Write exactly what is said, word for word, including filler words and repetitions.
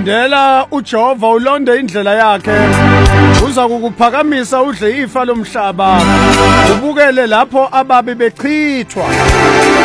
Lindela uJehova ulonde indlela yakhe. Uza kukuphakamisa udle ifa lomhlaba. Ubukele lapho ababi bechithwa.